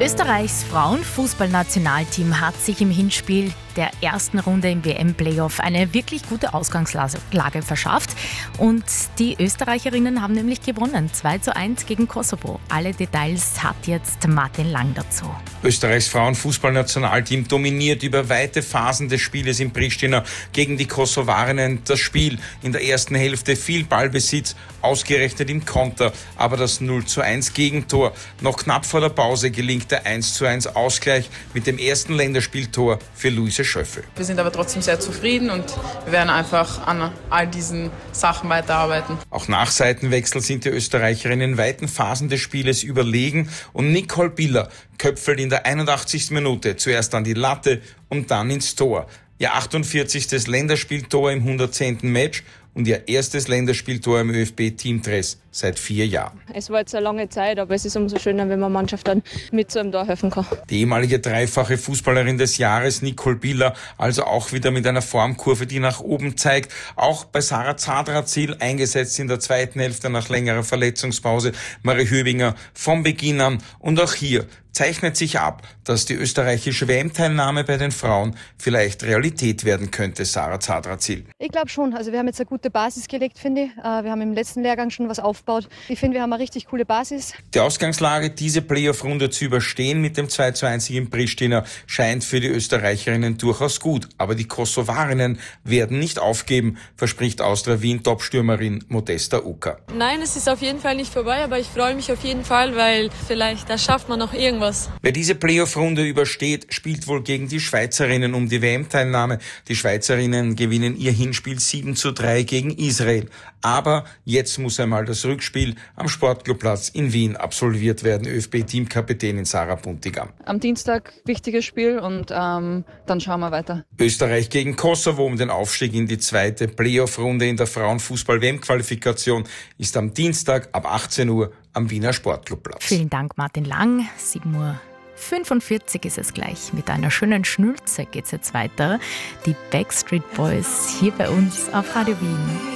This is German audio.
Österreichs Frauenfußballnationalteam hat sich im Hinspiel der ersten Runde im WM-Playoff eine wirklich gute Ausgangslage verschafft. Und die Österreicherinnen haben nämlich gewonnen. 2:1 gegen Kosovo. Alle Details hat jetzt Martin Lang dazu. Österreichs Frauenfußballnationalteam dominiert über weite Phasen des Spieles in Pristina gegen die Kosovarinnen. Das Spiel in der ersten Hälfte viel Ballbesitz, ausgerechnet im Konter. Aber das 0:1 Gegentor. Noch knapp vor der Pause gelingt der 1:1 Ausgleich mit dem ersten Länderspieltor für Luise Schöffel. Wir sind aber trotzdem sehr zufrieden und wir werden einfach an all diesen Sachen weiterarbeiten. Auch nach Seitenwechsel sind die Österreicherinnen in weiten Phasen des Spieles überlegen und Nicole Biller köpfelt in der 81. Minute zuerst an die Latte und dann ins Tor. Ihr 48. Länderspieltor im 110. Match und ihr erstes Länderspieltor im ÖFB-Teamdress seit 4 Jahren. Es war jetzt eine lange Zeit, aber es ist umso schöner, wenn man Mannschaft dann mit zu einem Tor helfen kann. Die ehemalige dreifache Fußballerin des Jahres, Nicole Biller, also auch wieder mit einer Formkurve, die nach oben zeigt. Auch bei Sarah Zadrazil, eingesetzt in der zweiten Hälfte nach längerer Verletzungspause, Marie Höbinger von Beginn an. Und auch hier zeichnet sich ab, dass die österreichische WM-Teilnahme bei den Frauen vielleicht Realität werden könnte, Sarah Zadrazil. Ich glaube schon. Also wir haben jetzt eine gute Basis gelegt, finde ich. Wir haben im letzten Lehrgang schon was aufgebaut. Ich finde, wir haben eine richtig coole Basis. Die Ausgangslage, diese Playoff-Runde zu überstehen mit dem 2:1 in Pristina, scheint für die Österreicherinnen durchaus gut. Aber die Kosovarinnen werden nicht aufgeben, verspricht Austria Wien-Topstürmerin Modesta Uka. Nein, es ist auf jeden Fall nicht vorbei, aber ich freue mich auf jeden Fall, weil vielleicht da schafft man noch irgendwas. Wer diese Playoff-Runde übersteht, spielt wohl gegen die Schweizerinnen um die WM-Teilnahme. Die Schweizerinnen gewinnen ihr Hinspiel 7:3 gegen Israel. Aber jetzt muss einmal das Rückspiel am Sportclubplatz in Wien absolviert werden. ÖFB-Teamkapitänin Sarah Puntigam. Am Dienstag wichtiges Spiel und dann schauen wir weiter. Österreich gegen Kosovo um den Aufstieg in die zweite Playoff-Runde in der Frauenfußball-WM-Qualifikation ist am Dienstag ab 18 Uhr am Wiener Sportclubplatz. Vielen Dank, Martin Lang. 7:45 Uhr ist es gleich. Mit einer schönen Schnulze geht es jetzt weiter. Die Backstreet Boys hier bei uns auf Radio Wien.